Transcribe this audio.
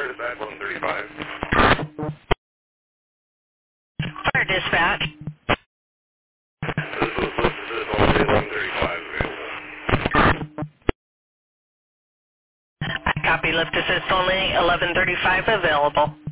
Fire dispatch 1135. Fire dispatch. This is only 1135 available. Copy, lift assist only 1135 available.